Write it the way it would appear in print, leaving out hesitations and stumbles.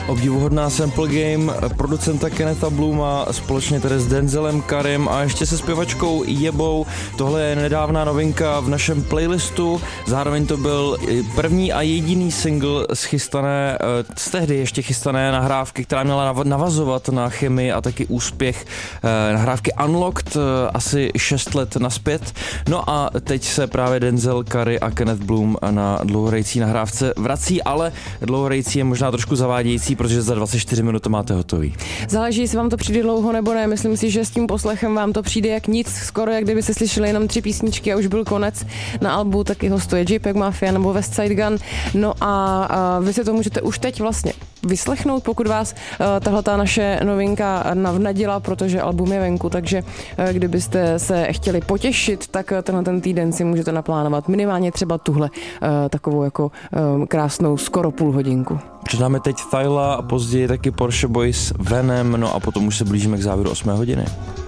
Obdivuhodná Sample Game producenta Kennetha Blooma společně tedy s Denzelem Currym a ještě se zpěvačkou Yebou. Tohle je nedávná novinka v našem playlistu. Zároveň to byl první a jediný single z tehdy ještě chystané nahrávky, která měla navazovat na chemii a taky úspěch nahrávky Unlocked asi 6 let nazpět. No a teď se právě Denzel Curry a Kenneth Bloom na dlouhohrajcí nahrávce vrací, ale dlouhohrajcí je možná trošku zavádějící, protože za 24 minut to máte hotový. Záleží, jestli vám to přijde dlouho nebo ne. Myslím si, že s tím poslechem vám to přijde jak nic, skoro jak kdyby se slyšeli jenom 3 písničky a už byl konec. Na albu taky hostuje JPEG Mafia nebo West Side Gun. No a vy si to můžete už teď vlastně vyslechnout, pokud vás tahleta naše novinka navnadila, protože album je venku, takže kdybyste se chtěli potěšit, tak ten týden si můžete naplánovat minimálně třeba tuhle takovou jako krásnou skoro půl hodinku. Předáme teď Thyla a později taky Porsche Boys Venom, no a potom už se blížíme k závěru 8 hodiny.